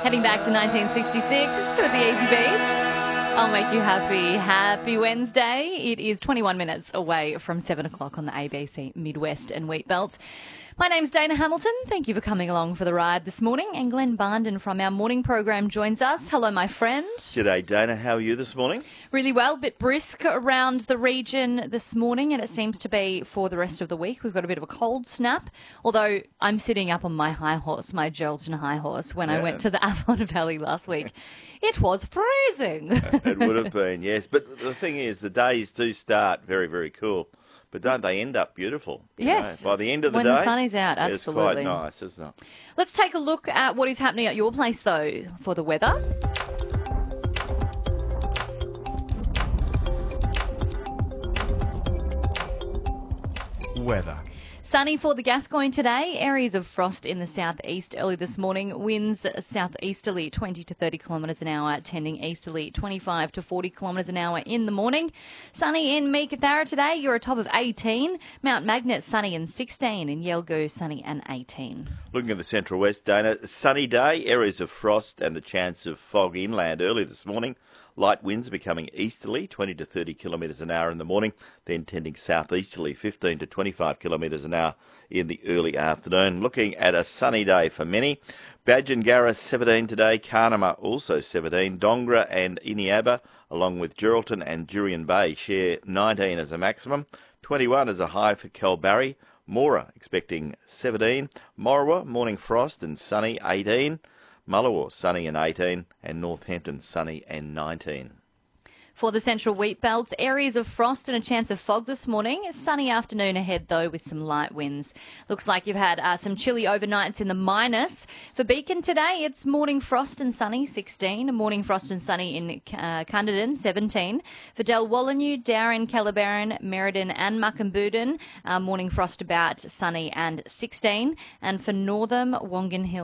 Heading back to 1966 with the Easy Beats. I'll make you happy. Happy Wednesday. It is 21 minutes away from 7 o'clock on the ABC Midwest and Wheat Belt. My name's Dana Hamilton. Thank you for coming along for the ride this morning. And Glenn Barnden from our morning program joins us. Hello, my friend. G'day, Dana. How are you this morning? Really well. Bit brisk around the region this morning, and it seems to be for the rest of the week. We've got a bit of a cold snap, although I'm sitting up on my high horse, my Geraldton high horse, when I went to the Avalon Valley last week. It was freezing. It would have been, yes. But the thing is, the days do start very, very cool. But don't they end up beautiful? Yes. By the end of the when day, the sun is out, absolutely. It's quite nice, isn't it? Let's take a look at what is happening at your place, though, for the weather. Weather. Sunny for the Gascoyne today. Areas of frost in the southeast early this morning. Winds southeasterly 20 to 30 kilometres an hour, tending easterly 25 to 40 kilometres an hour in the morning. Sunny in Meekatharra today. You're a top of 18. Mount Magnet sunny and 16. In Yalgoo sunny and 18. Looking at the central west, Dana, sunny day, areas of frost and the chance of fog inland early this morning. Light winds becoming easterly, 20 to 30 kilometres an hour in the morning, then tending southeasterly, 15 to 25 kilometres an hour in the early afternoon. Looking at a sunny day for many. Badgingarra 17 today, Carnama also 17, Dongra and Iniaba, along with Geraldton and Jurien Bay, share 19 as a maximum, 21 as a high for Kalbarri. Mora expecting 17, Morawa morning frost and sunny 18, Mullawa sunny and 18, and Northampton sunny and 19. For the central wheat belt, areas of frost and a chance of fog this morning. A sunny afternoon ahead, though, with some light winds. Looks like you've had some chilly overnights in the minus. For Beacon today, it's morning frost and sunny, 16. Morning frost and sunny in Cunderdin, 17. For Dalwallinu, Darren, Calabaran, Merredin and Muckamboodin, morning frost about sunny and 16. And for Northam, Wongan Hill,